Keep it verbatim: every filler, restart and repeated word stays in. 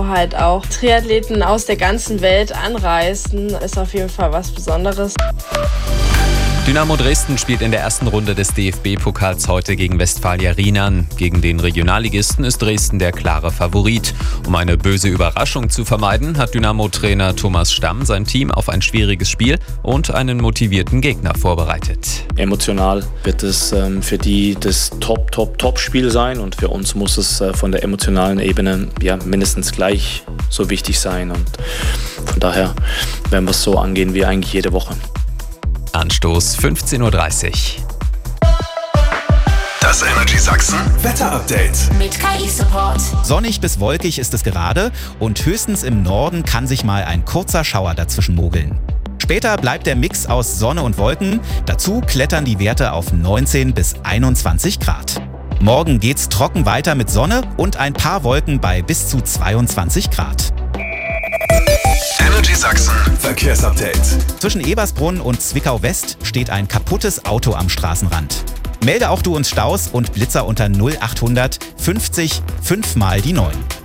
wo halt auch Triathleten aus der ganzen Welt anreisen, ist auf jeden Fall was Besonderes. Dynamo Dresden spielt in der ersten Runde des D F B-Pokals heute gegen Westfalia Rienan. Gegen den Regionalligisten ist Dresden der klare Favorit. Um eine böse Überraschung zu vermeiden, hat Dynamo-Trainer Thomas Stamm sein Team auf ein schwieriges Spiel und einen motivierten Gegner vorbereitet. Emotional wird es ähm, für die das Top, Top, Top-Spiel sein und für uns muss es äh, von der emotionalen Ebene ja, mindestens gleich so wichtig sein. Und von daher werden wir es so angehen wie eigentlich jede Woche. Anstoß fünfzehn Uhr dreißig. Das Energy Sachsen Wetter-Update mit K I-Support. Sonnig bis wolkig ist es gerade und höchstens im Norden kann sich mal ein kurzer Schauer dazwischen mogeln. Später bleibt der Mix aus Sonne und Wolken. Dazu klettern die Werte auf neunzehn bis einundzwanzig Grad. Morgen geht's trocken weiter mit Sonne und ein paar Wolken bei bis zu zweiundzwanzig Grad. Energy Sachsen Verkehrsupdate. Zwischen Ebersbrunn und Zwickau West steht ein kaputtes Auto am Straßenrand. Melde auch du uns Staus und Blitzer unter null achthundert fünfzig fünf mal die neun.